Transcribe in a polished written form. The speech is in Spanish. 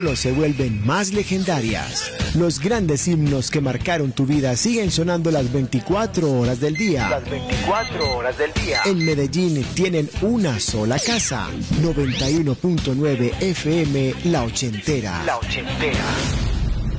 se vuelven más legendarias. Los grandes himnos que marcaron tu vida siguen sonando las 24 horas del día. Las 24 horas del día. En Medellín tienen una sola casa. 91.9 FM La Ochentera. La Ochentera.